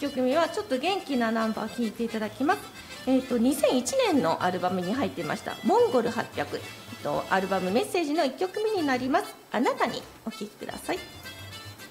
曲目はちょっと元気なナンバー聴いていただきます。2001年のアルバムに入っていましたモンゴル800、アルバムメッセージの1曲目になります。あなたにお聴きください。